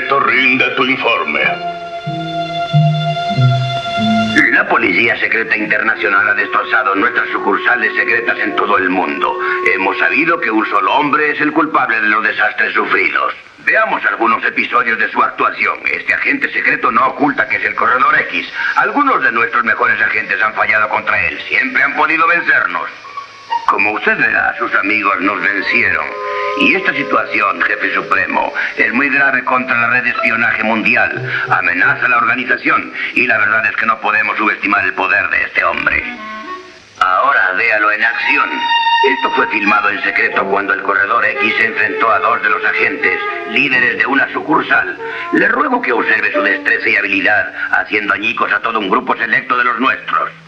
secreto, rinde tu informe. La Policía Secreta Internacional ha destrozado nuestras sucursales secretas en todo el mundo. Hemos sabido que un solo hombre es el culpable de los desastres sufridos. Veamos algunos episodios de su actuación. Este agente secreto no oculta que es el Corredor X. Algunos de nuestros mejores agentes han fallado contra él. Siempre han podido vencernos. Como usted verá, sus amigos nos vencieron. Y esta situación, jefe supremo, es muy grave contra la red de espionaje mundial. Amenaza a la organización. Y la verdad es que no podemos subestimar el poder de este hombre. Ahora véalo en acción. Esto fue filmado en secreto cuando el Corredor X se enfrentó a dos de los agentes, líderes de una sucursal. Le ruego que observe su destreza y habilidad, haciendo añicos a todo un grupo selecto de los nuestros.